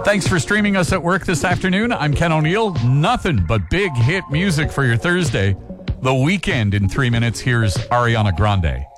Thanks for streaming us at work this afternoon. I'm Ken O'Neill. Nothing but big hit music for your Thursday. The Weekend in 3 minutes. Here's Ariana Grande.